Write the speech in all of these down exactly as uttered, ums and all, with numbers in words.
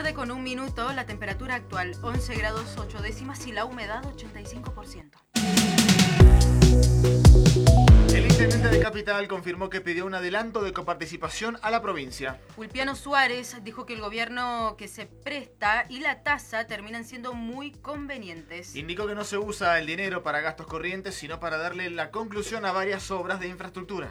tarde con un minuto, la temperatura actual once grados ocho décimas y la humedad ochenta y cinco por ciento. El intendente de Capital confirmó que pidió un adelanto de coparticipación a la provincia. Ulpiano Suárez dijo que el gobierno que se presta y la tasa terminan siendo muy convenientes. Indicó que no se usa el dinero para gastos corrientes, sino para darle la conclusión a varias obras de infraestructura.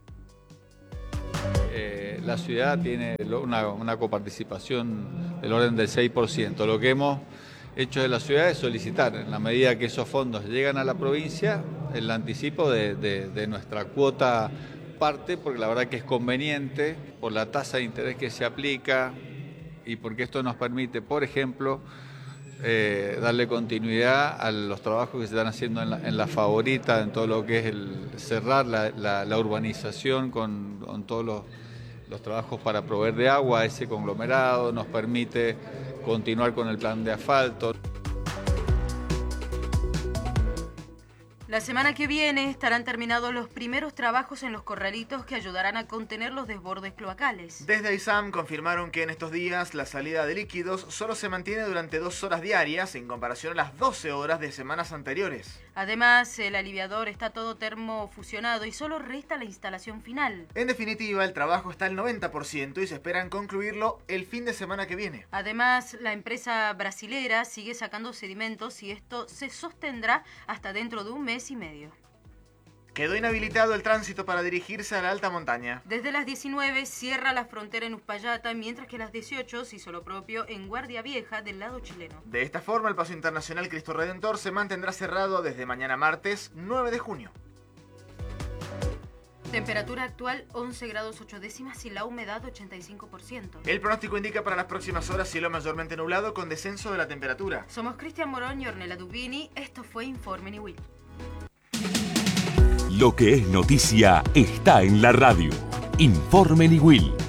Eh, la ciudad tiene una, una coparticipación del orden del seis por ciento. Lo que hemos hecho de la ciudad es solicitar, en la medida que esos fondos llegan a la provincia, el anticipo de, de, de nuestra cuota parte, porque la verdad que es conveniente por la tasa de interés que se aplica y porque esto nos permite, por ejemplo, eh, darle continuidad a los trabajos que se están haciendo en la, en la Favorita, en todo lo que es el cerrar la, la, la urbanización con, con todos los, los trabajos para proveer de agua a ese conglomerado, nos permite continuar con el plan de asfalto. La semana que viene estarán terminados los primeros trabajos en los corralitos que ayudarán a contener los desbordes cloacales. Desde AISAM confirmaron que en estos días la salida de líquidos solo se mantiene durante dos horas diarias en comparación a las doce horas de semanas anteriores. Además, el aliviador está todo termofusionado y solo resta la instalación final. En definitiva, el trabajo está al noventa por ciento y se esperan concluirlo el fin de semana que viene. Además, la empresa brasilera sigue sacando sedimentos y esto se sostendrá hasta dentro de un mes y medio. Quedó inhabilitado el tránsito para dirigirse a la alta montaña. Desde las diecinueve cierra la frontera en Uspallata, mientras que a las dieciocho se hizo lo propio en Guardia Vieja del lado chileno. De esta forma, el Paso Internacional Cristo Redentor se mantendrá cerrado desde mañana martes nueve de junio. Temperatura actual once grados ocho décimas y la humedad ochenta y cinco por ciento. El pronóstico indica para las próximas horas cielo mayormente nublado con descenso de la temperatura. Somos Cristian Morón y Ornella Dubini. Esto fue Informe Niwil. Lo que es noticia está en la radio. Informe Niwil.